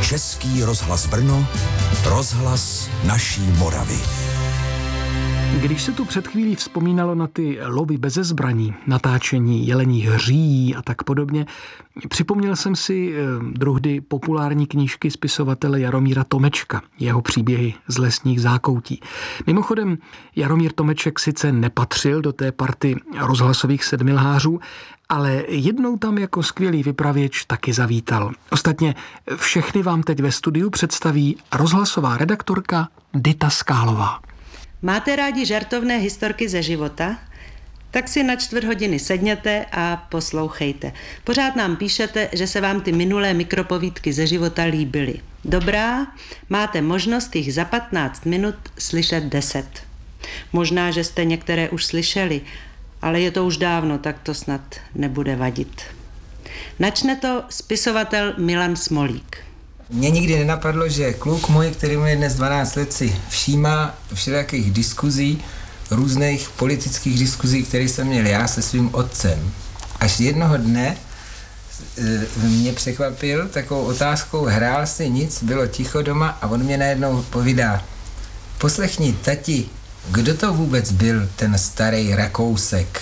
Český rozhlas Brno, rozhlas naší Moravy. Když se tu před chvílí vzpomínalo na ty lovy beze zbraní, natáčení jeleních hříjí a tak podobně, připomněl jsem si druhdy populární knížky spisovatele Jaromíra Tomečka, jeho příběhy z lesních zákoutí. Mimochodem, Jaromír Tomeček sice nepatřil do té party rozhlasových sedmilhářů, ale jednou tam jako skvělý vypravěč taky zavítal. Ostatně všechny vám teď ve studiu představí rozhlasová redaktorka Dita Skálová. Máte rádi žartovné historky ze života? Tak si na 4 hodiny sedněte a poslouchejte. Pořád nám píšete, že se vám ty minulé mikropovídky ze života líbily. Dobrá, máte možnost jich za 15 minut slyšet 10. Možná, že jste některé už slyšeli, ale je to už dávno, tak to snad nebude vadit. Načne to spisovatel Milan Smolík. Mně nikdy nenapadlo, že kluk můj, který mu je dnes 12 let, si všímá všelijakých diskuzí, různých politických diskuzí, které jsem měl já se svým otcem. Až jednoho dne mě překvapil takovou otázkou, hrál si nic, bylo ticho doma a on mě najednou povídá: poslechni, tati, kdo to vůbec byl ten starý Rakousek?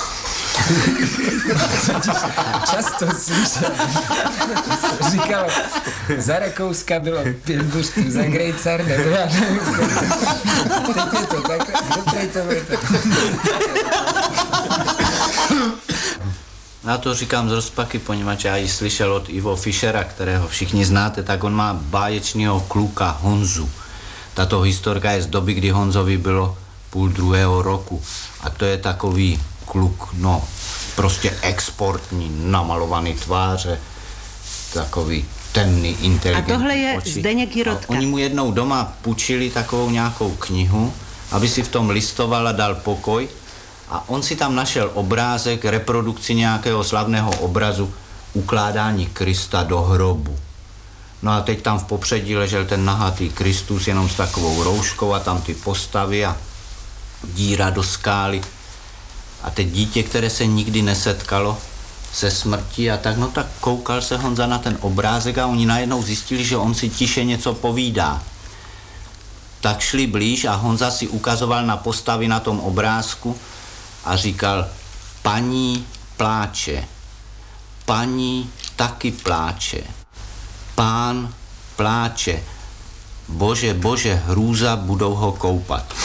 Často slyšel, říkal, za Rakouska bylo 5 buštů, za Grejcar nebo já nevím. Teď je to tak, kdo to byl? Já to říkám z rozpaky, poněvadž já ji slyšel od Ivo Fischera, kterého všichni znáte, tak on má báječného kluka Honzu. Tato historka je z doby, kdy Honzovi bylo 1,5 roku. A to je takový kluk, no, prostě exportní, namalovaný tváře, takový temný, inteligentní. A tohle je oči. Zdeněk Jirotka. Oni mu jednou doma půjčili takovou nějakou knihu, aby si v tom listoval a dal pokoj. A on si tam našel obrázek, reprodukci nějakého slavného obrazu, ukládání Krista do hrobu. No a teď tam v popředí ležel ten nahatý Kristus jenom s takovou rouškou a tam ty postavy a díra do skály. A teď dítě, které se nikdy nesetkalo se smrtí a tak, no tak koukal se Honza na ten obrázek a oni najednou zjistili, že on si tiše něco povídá. Tak šli blíž a Honza si ukazoval na postavy na tom obrázku a říkal: paní pláče, paní taky pláče, pán pláče, bože, bože, hrůza, budou ho koupat.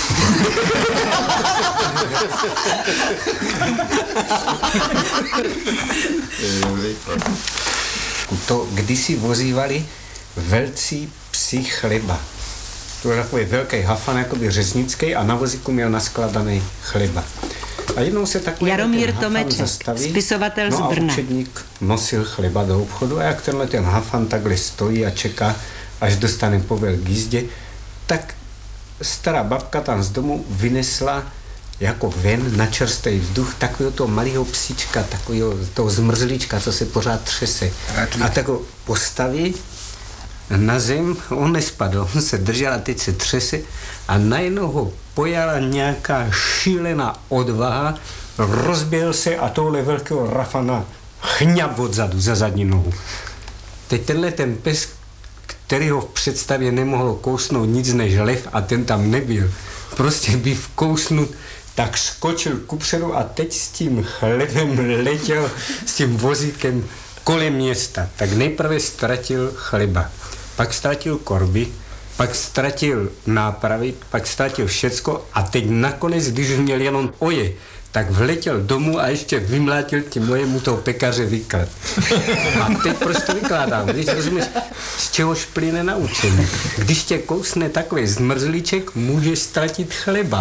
To kdysi vozívali velcí psi chleba. To byl takový velký hafan, jakoby řeznický, a na vozíku měl naskladaný chleba. A jednou se takový Jaromír Tomeček, spisovatel z Brna. A učedník nosil chleba do obchodu a jak ten hafan takhle stojí a čeká, až dostane povel k jízdě, tak stará babka tam z domu vynesla jako ven na čerstvý vzduch takového toho malého psíčka, takového toho zmrzlíčka, co se pořád třese. A tak ho postaví na zem, on nespadl, on se držel a teď se třese a najednou ho pojala nějaká šílená odvaha, rozběhl se a tohle velkého rafana chňap odzadu za zadní nohu. Teď tenhle ten pes, který ho v představě nemohlo kousnout nic než lev, a ten tam nebyl, prostě by vkousnut, tak skočil kupředu a teď s tím chlebem letěl s tím vozíkem kolem města. Tak nejprve ztratil chleba, pak ztratil korby, pak ztratil nápravy, pak ztratil všecko a teď nakonec, když měl jenom oje, tak vletěl domů a ještě vymlátil tím mojemu toho pekaře výklad. A teď proč to vykládám? Když rozumíš, z čehož plyne naučení. Když tě kousne takový zmrzlíček, můžeš ztratit chleba.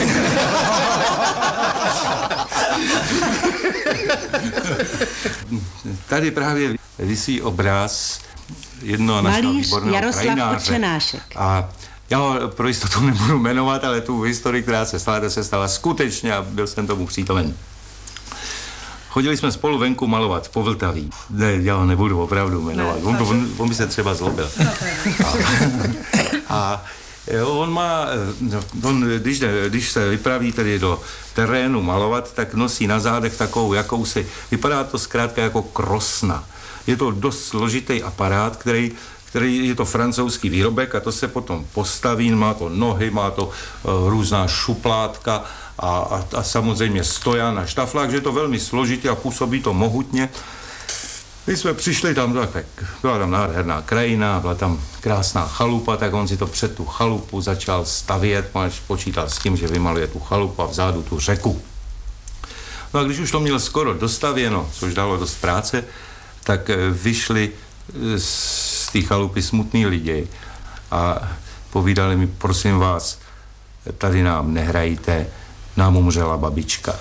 Tady právě visí obraz jednoho našeho výborného krajináře. A já ho pro jistotu nebudu jmenovat, ale tu historii, která se stala skutečně a byl jsem tomu přítomen. Chodili jsme spolu venku malovat po Vltaví. Ne, já ho nebudu opravdu jmenovat. On by se třeba zlobil. A když se vypraví tedy do terénu malovat, tak nosí na zádech takovou jakousi, vypadá to zkrátka jako krosna. Je to dost složitý aparát, který je to francouzský výrobek a to se potom postaví, má to nohy, má to různá šupládka a samozřejmě stojan a štaflák, že je to velmi složitě a působí to mohutně. My jsme přišli tam, tak byla tam nádherná krajina, byla tam krásná chalupa, tak on si to před tu chalupu začal stavět, počítal s tím, že vymaluje tu chalupu a vzadu tu řeku. No a když už to měl skoro dostavěno, což dalo dost práce, tak vyšli z té chalupy smutný lidi a povídali mi, prosím vás, tady nám nehrajte, nám umřela babička.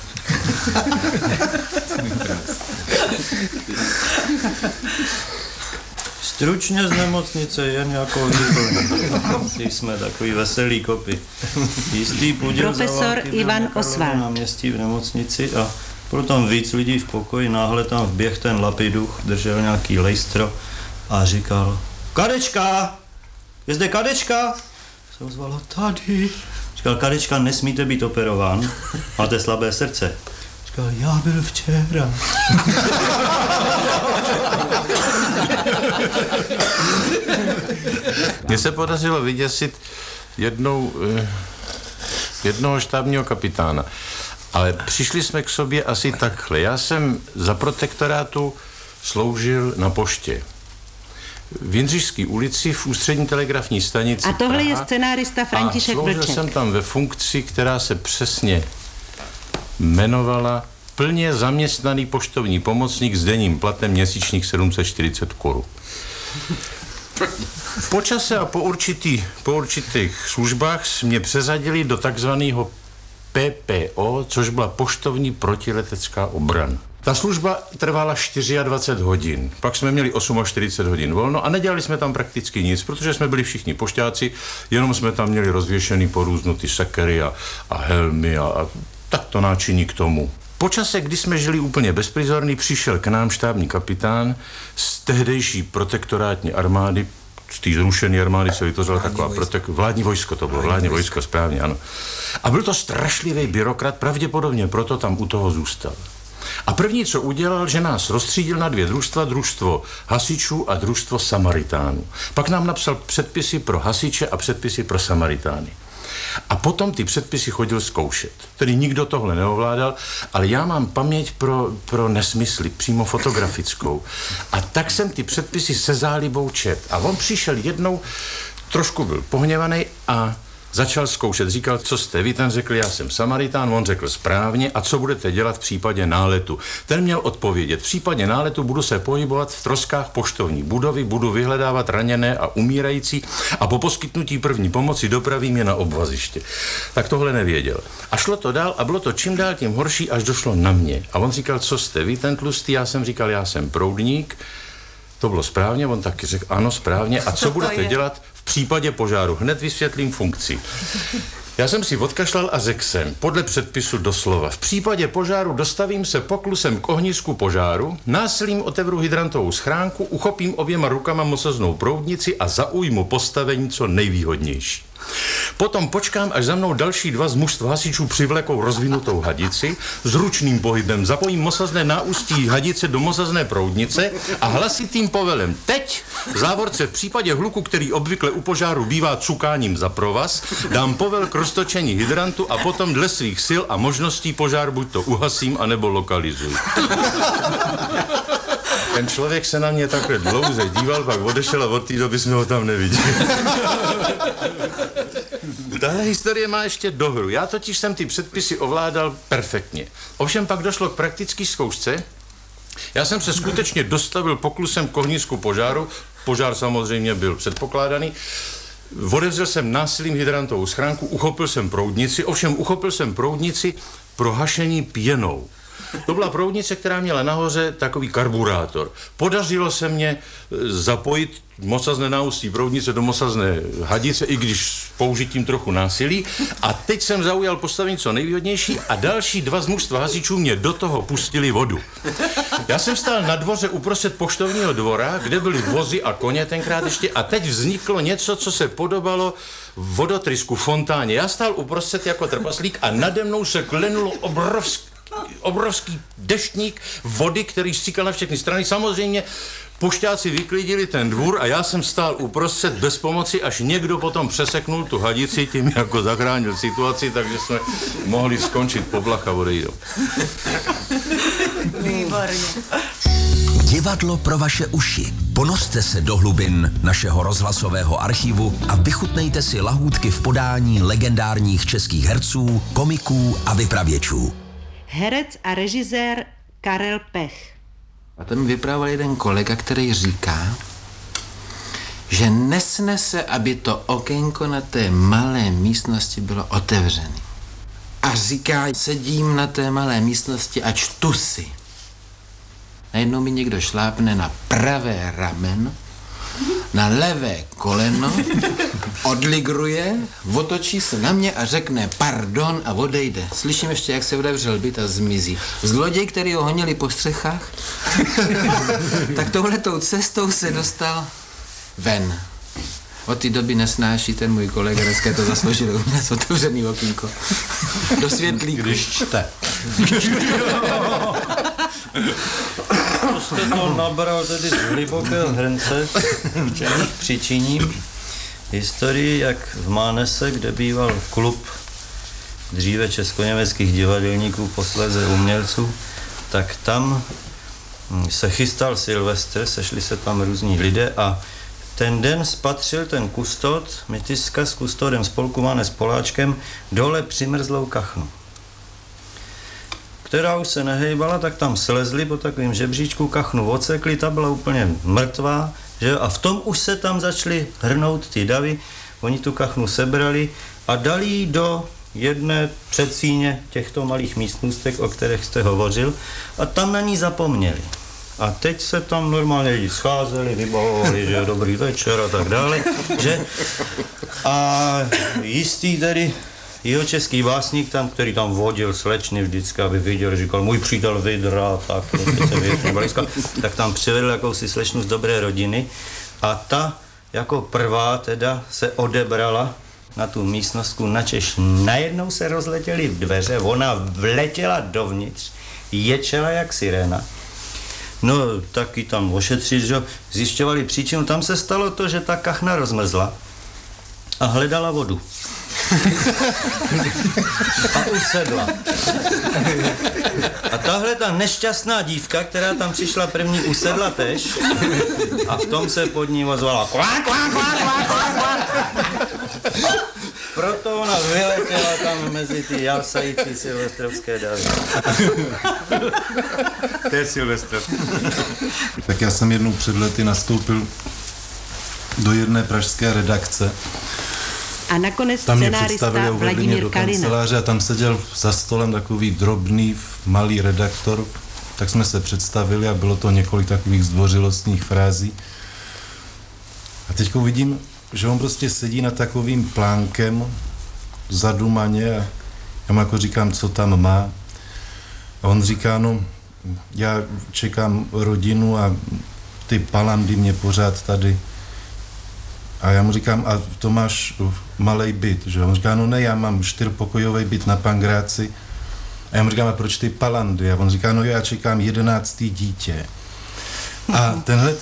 Stručně z nemocnice, jen jako vyplně. Jsme takový veselý kopy. Jistý podíl profesor Ivan Osvald. Na městí v nemocnici a potom víc lidí v pokoji, náhle tam vběh ten lapiduch, držel nějaký lejstro a říkal: Kadečka! Je zde Kadečka? Se ozvala: tady. Říkal: Kadečka, nesmíte být operován, máte slabé srdce. Říkal: já byl včera. Mně se podařilo vyděsit jednoho štábního kapitána. Ale přišli jsme k sobě asi takhle. Já jsem za protektorátu sloužil na poště. V Jindřišské ulici v ústřední telegrafní stanici. A tohle Praha, je scenárista František Vlček. Sloužil jsem tam ve funkci, která se přesně jmenovala plně zaměstnaný poštovní pomocník s denním platem měsíčních 740 korun. Po čase a po určitých službách mě přeřadili do takzvaného PPO, což byla poštovní protiletecká obrana. Ta služba trvala 24 hodin, pak jsme měli 48 hodin volno a nedělali jsme tam prakticky nic, protože jsme byli všichni pošťáci, jenom jsme tam měli rozvěšený po různu ty sekery a helmy a tak to náčiní k tomu. Po čase, kdy jsme žili úplně bezprizorný, přišel k nám štábní kapitán z tehdejší protektorátní armády, z té zrušené armády se vytvořila taková vládní vojsko to bylo, vládní vojsko, správně, ano. A byl to strašlivý byrokrat, pravděpodobně proto tam u toho zůstal. A první, co udělal, že nás rozstřídil na dvě družstva, družstvo hasičů a družstvo Samaritánů. Pak nám napsal předpisy pro hasiče a předpisy pro Samaritány. A potom ty předpisy chodil zkoušet. Tedy nikdo tohle neovládal, ale já mám paměť pro nesmysly, přímo fotografickou. A tak jsem ty předpisy se zálibou čet. A on přišel jednou, trošku byl pohněvaný a začal zkoušet. Říkal: co jste vy? Ten řekl: já jsem Samaritán. On řekl: správně. A co budete dělat v případě náletu? Ten měl odpovědět: v případě náletu budu se pohybovat v troskách poštovní budovy, budu vyhledávat raněné a umírající a po poskytnutí první pomoci dopravím je na obvaziště. Tak tohle nevěděl. A šlo to dál a bylo to čím dál tím horší, až došlo na mě. A on říkal: co jste vy, ten tlustý? Já jsem říkal: já jsem proudník. To bylo správně, on taky řekl: ano, správně. A co budete dělat v případě požáru? Hned vysvětlím funkci. Já jsem si odkašlal a řekl jsem, podle předpisu doslova: v případě požáru dostavím se poklusem k ohnisku požáru, násilím otevřu hydrantovou schránku, uchopím oběma rukama mosaznou proudnici a zaujmu postavení co nejvýhodnější. Potom počkám, až za mnou další dva z mužstva hasičů přivlekou rozvinutou hadici, s ručným pohybem zapojím mosazné náustí hadice do mosazné proudnice a hlasitým povelem: teď, v závorce v případě hluku, který obvykle u požáru bývá cukáním za provaz, dám povel k roztočení hydrantu a potom dle svých sil a možností požár buď to uhasím, anebo lokalizuji. Ten člověk se na mě takhle dlouze díval, pak odešel a od té doby jsme ho tam neviděli. Tahle historie má ještě dohru. Já totiž jsem ty předpisy ovládal perfektně. Ovšem pak došlo k praktické zkoušce. Já jsem se skutečně dostavil poklusem k ohnisku požáru. Požár samozřejmě byl předpokládaný. Odevřel jsem násilím hydrantovou schránku, uchopil jsem proudnici, ovšem uchopil jsem proudnici pro hašení pěnou. To byla proudnice, která měla nahoře takový karburátor. Podařilo se mě zapojit mosazné náustí proudnice do mosazné hadice, i když s použitím trochu násilí. A teď jsem zaujal postavení co nejvýhodnější a další dva z mužstva hasičů mě do toho pustili vodu. Já jsem stál na dvoře uprostřed poštovního dvora, kde byly vozy a koně tenkrát ještě, a teď vzniklo něco, co se podobalo vodotrysku, fontáně. Já stál uprostřed jako trpaslík a nade mnou se klenulo obrovský deštník vody, který stříkal na všechny strany. Samozřejmě Pošťáci vyklidili ten dvůr a já jsem stál uprostřed bez pomoci, až někdo potom přeseknul tu hadici, tím jako zachránil situaci, takže jsme mohli skončit poblach a odejít. Výborně. Divadlo pro vaše uši. Ponořte se do hlubin našeho rozhlasového archivu a vychutnejte si lahůdky v podání legendárních českých herců, komiků a vypravěčů. Herec a režisér Karel Pech. A to mi vyprávěl jeden kolega, který říká, že nesnese, aby to okénko na té malé místnosti bylo otevřené. A říká, sedím na té malé místnosti a čtu si. Najednou mi někdo šlápne na pravé ramen, na levé koleno, odligruje, otočí se na mě a řekne pardon a odejde. Slyším ještě, jak se otevřel byt a zmizí. Zloděj, který ho honili po střechách, tak touhletou cestou se dostal ven. Od té doby nesnáší ten můj kolega, dneska to zasloužil u mě z otevřený okýnko. Do světlíku. Když čte. To jste to nabral tedy z hlubokého hrnce, v čemž přičiním historii, jak v Mánese, kde býval klub dříve česko-německých divadelníků, posléze umělců, tak tam se chystal Silvestr, sešli se tam různí lidé a ten den spatřil ten kustód, Mytiska s kustódem spolku Mánes Poláčkem, dole přimrzlou kachnu, která už se nehejbala, tak tam slezli po takovým žebříčku, kachnu odsekli, ta byla úplně mrtvá, že? A v tom už se tam začali hrnout ty davy, oni tu kachnu sebrali a dali ji do jedné předsíně těchto malých místnostek, o kterých jste hovořil, a tam na ní zapomněli. A teď se tam normálně lidi scházeli, vybavovali, že dobrý večer a tak dále, že? A jistý tedy jihočeský básník tam, který tam vodil slečny vždycky, aby viděl, říkal, můj přítel Vidra, tak, tak tam přivedl jakousi slečnu z dobré rodiny a ta jako prvá teda se odebrala na tu místnostku, načež najednou se rozletěly dveře, ona vletěla dovnitř, ječela jak sirena. No, taky tam ošetřit, že zjišťovali příčinu, tam se stalo to, že ta kachna rozmrzla a hledala vodu. A usedla. A tahle ta nešťastná dívka, která tam přišla první, usedla tež a v tom se pod ní ozvala kvák, kvák, kvák, kvák, kvák, kvák. Proto ona vyletěla tam mezi ty jásající silvestrovské davy. To je Silvestr. Tak já jsem jednou před lety nastoupil do jedné pražské redakce. A nakonec tam scenárista Vladimír Kalina. A tam seděl za stolem takový drobný, malý redaktor, tak jsme se představili a bylo to několik takových zdvořilostních frází. A teďko vidím, že on prostě sedí nad takovým plánkem zadumaně a já mu jako říkám, co tam má. A on říká, no, já čekám rodinu a ty palandy mě pořád tady. A já mu říkám, a to máš malej byt, že? On říká, no ne, já mám 4pokojový byt na Pangráci. A já mu říkám, a proč ty palandy? A on říká, no já čekám 11. dítě. A tenhle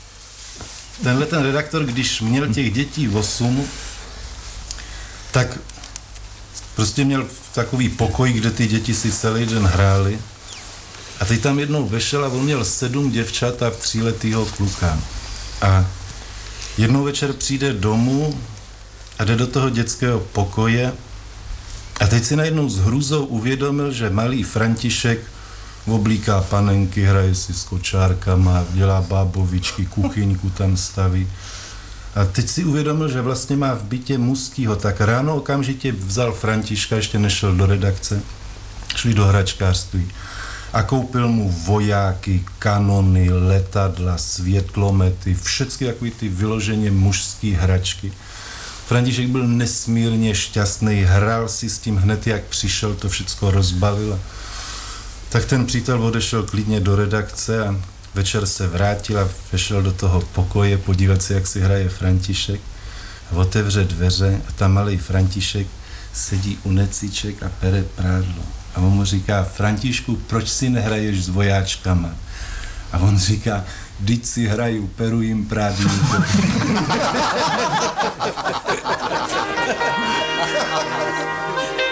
ten redaktor, když měl těch dětí 8, tak prostě měl takový pokoj, kde ty děti si celý den hrály. A teď tam jednou vešel a on měl 7 děvčat a 3letýho kluka. A jednou večer přijde domů a jde do toho dětského pokoje a teď si najednou s hrůzou uvědomil, že malý František oblíká panenky, hraje si s kočárkama, dělá bábovičky, kuchyňku tam staví. A teď si uvědomil, že vlastně má v bytě mužskýho, tak ráno okamžitě vzal Františka, ještě nešel do redakce, šli do hračkářství a koupil mu vojáky, kanony, letadla, světlomety, všechny takový ty vyloženě mužský hračky. František byl nesmírně šťastný, hrál si s tím hned, jak přišel, to všechno rozbalil. Tak ten přítel odešel klidně do redakce a večer se vrátil a vešel do toho pokoje podívat se, jak si hraje František. A otevře dveře a tam malý František sedí u necíček a pere prádlo. A on mu říká, Františku, proč si nehraješ s vojáčkama? A on říká, Vždyť si hrají, peru jim právě.